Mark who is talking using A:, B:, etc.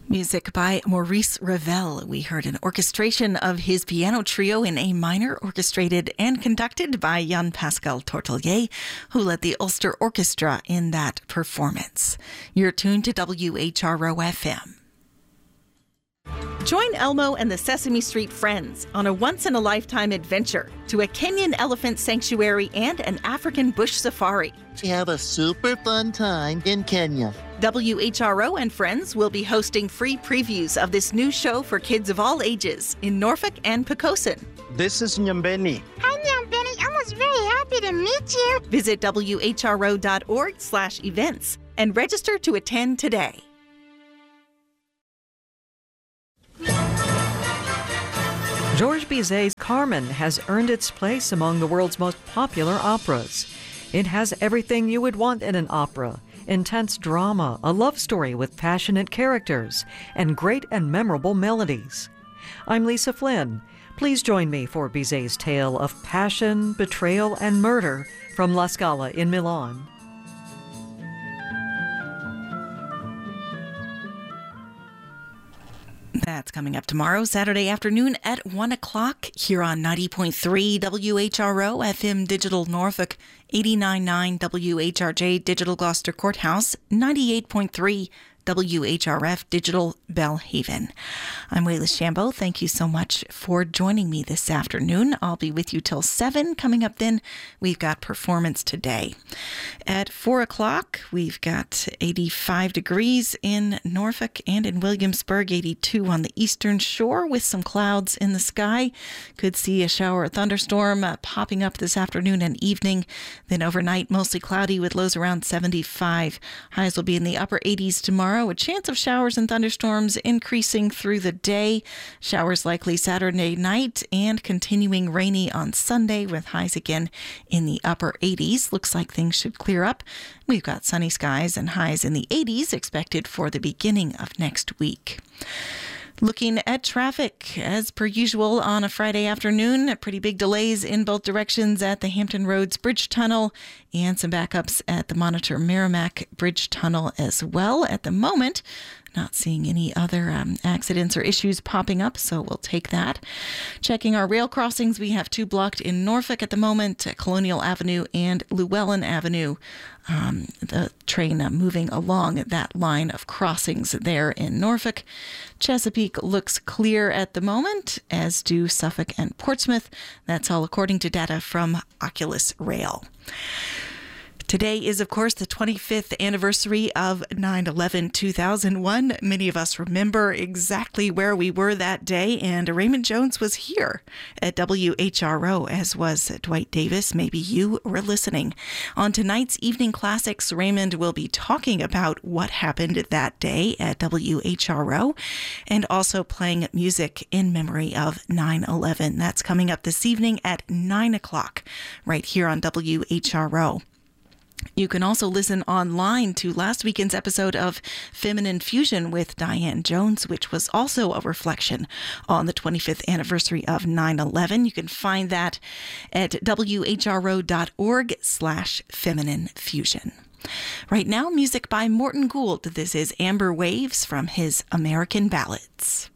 A: Music by Maurice Ravel. We heard an orchestration of his piano trio in A minor, orchestrated and conducted by Jean-Pascal Tortelier, who led the Ulster Orchestra in that performance. You're tuned to WHRO FM. Join Elmo and the Sesame Street Friends on a once-in-a-lifetime adventure to a Kenyan elephant sanctuary and an African bush safari.
B: To have a super fun time in Kenya.
A: WHRO and Friends will be hosting free previews of this new show for kids of all ages in Norfolk and Pocosin.
C: This is Nyambeni.
D: Hi, Nyambeni. I was very happy to meet you.
A: Visit whro.org/events and register to attend today.
E: Georges Bizet's Carmen has earned its place among the world's most popular operas. It has everything you would want in an opera: intense drama, a love story with passionate characters, and great and memorable melodies. I'm Lisa Flynn. Please join me for Bizet's tale of passion, betrayal, and murder from La Scala in Milan.
A: That's coming up tomorrow, Saturday afternoon at 1 o'clock here on 90.3 WHRO FM Digital Norfolk, 89.9 WHRJ Digital Gloucester Courthouse, 98.3 WHRF Digital Belhaven. I'm Wayla Shambo. Thank you so much for joining me this afternoon. I'll be with you till 7. Coming up then, we've got Performance Today. At 4 o'clock, we've got 85 degrees in Norfolk and in Williamsburg, 82 on the eastern shore with some clouds in the sky. Could see a shower or thunderstorm popping up this afternoon and evening. Then overnight, mostly cloudy with lows around 75. Highs will be in the upper 80s tomorrow. A chance of showers and thunderstorms increasing through the day. Showers likely Saturday night and continuing rainy on Sunday with highs again in the upper 80s. Looks like things should clear up. We've got sunny skies and highs in the 80s expected for the beginning of next week. Looking at traffic, as per usual on a Friday afternoon, pretty big delays in both directions at the Hampton Roads Bridge Tunnel and some backups at the Monitor Merrimack Bridge Tunnel as well. At the moment, not seeing any other accidents or issues popping up, so we'll take that. Checking our rail crossings, we have 2 blocked in Norfolk at the moment, Colonial Avenue and Llewellyn Avenue. The train moving along that line of crossings there in Norfolk. Chesapeake looks clear at the moment, as do Suffolk and Portsmouth. That's all according to data from Oculus Rail. Today is, of course, the 25th anniversary of 9/11/2001. Many of us remember exactly where we were that day, and Raymond Jones was here at WHRO, as was Dwight Davis. Maybe you were listening. On tonight's Evening Classics, Raymond will be talking about what happened that day at WHRO and also playing music in memory of 9/11. That's coming up this evening at 9 o'clock right here on WHRO. You can also listen online to last weekend's episode of Feminine Fusion with Diane Jones, which was also a reflection on the 25th anniversary of 9/11. You can find that at whro.org/feminine fusion. Right now, music by Morton Gould. This is Amber Waves from his American Ballads.